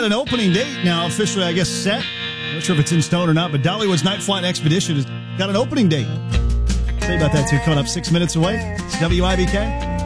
got an opening date now, officially, I guess, set. I'm not sure if it's in stone or not, but Dollywood's Night Flight Expedition has got an opening date. Say about that, too. Coming up 6 minutes away. It's WIBK.